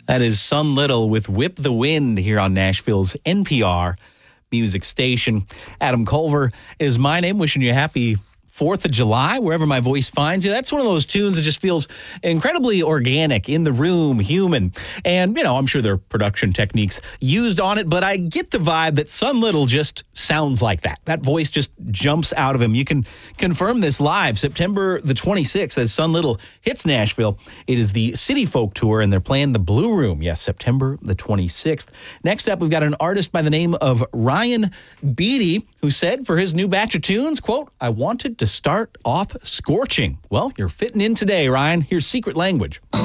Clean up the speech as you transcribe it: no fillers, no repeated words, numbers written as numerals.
That is Sun Little with Whip the Wind here on Nashville's NPR music station. Adam Culver is my name, wishing you a happy 4th of July, wherever my voice finds you. That's one of those tunes that just feels incredibly organic, in the room, human. And, I'm sure there are production techniques used on it, but I get the vibe that Sun Little just sounds like that. That voice just jumps out of him. You can confirm this live September the 26th as Sun Little hits Nashville. It is the City Folk Tour, and they're playing the Blue Room. Yes, September the 26th. Next up, we've got an artist by the name of Ryan Beatty, who said for his new batch of tunes, quote, "I wanted to start off scorching." Well, you're fitting in today, Ryan. Here's Secret Language.